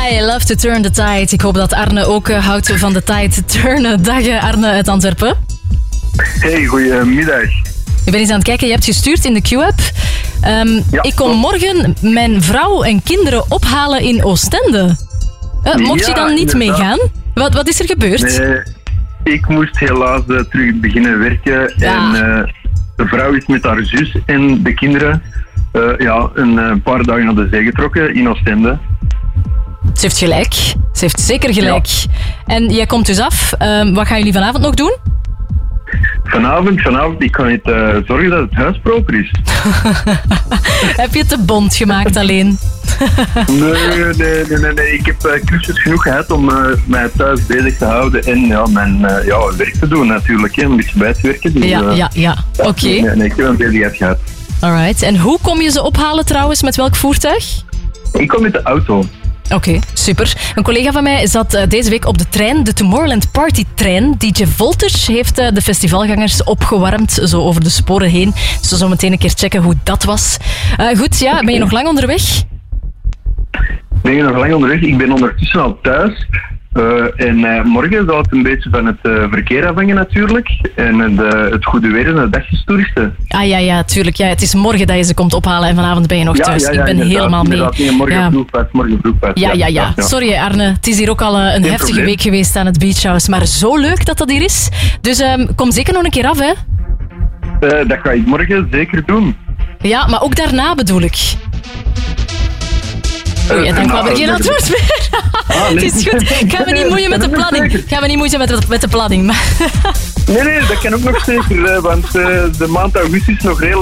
I love to turn the tide. Ik hoop dat Arne ook houdt van de tide turnen. Dag Arne uit Antwerpen. Hey, goedemiddag. Ik ben eens aan het kijken, je hebt gestuurd in de Q-app. Ik kom morgen mijn vrouw en kinderen ophalen in Oostende. Mocht je dan niet meegaan? Wat is er gebeurd? Nee, ik moest helaas terug beginnen werken. Ja. En de vrouw is met haar zus en de kinderen een paar dagen naar de zee getrokken in Oostende. Ze heeft gelijk. Ze heeft zeker gelijk. Ja. En jij komt dus af. Wat gaan jullie vanavond nog doen? Vanavond, ik kan niet zorgen dat het huis proper is. Heb je het te bond gemaakt alleen? Nee. Ik heb klusjes genoeg gehad om mij thuis bezig te houden en mijn werk te doen natuurlijk. Een beetje bij te werken. Dus, ja. Oké. Nee, ik heb een bezigheid gehad. Alright. En hoe kom je ze ophalen trouwens? Met welk voertuig? Ik kom met de auto. Oké, super. Een collega van mij zat deze week op de trein, de Tomorrowland Party trein. DJ Voltage heeft de festivalgangers opgewarmd, zo over de sporen heen. Dus we zullen meteen een keer checken hoe dat was. Goed, ja, ben je nog lang onderweg? Ben je nog lang onderweg? Ik ben ondertussen al thuis. En morgen zal het een beetje van het verkeer afhangen natuurlijk. En het goede weer en de dagjestoeristen. Ja, tuurlijk. Ja, het is morgen dat je ze komt ophalen en vanavond ben je nog thuis. Ik ben helemaal mee. Morgen vroeg pas. Ja. Sorry Arne, het is hier ook al een heftige week geweest aan het Beach House. Maar zo leuk dat dat hier is. Dus kom zeker nog een keer af, hè? Dat ga ik morgen zeker doen. Ja, maar ook daarna bedoel ik. Oei, dan kwam er geen antwoord meer. Het is goed. Ik ga me niet moeien met de planning. Nee, dat kan ook nog zeker. Want de maand augustus is nog redelijk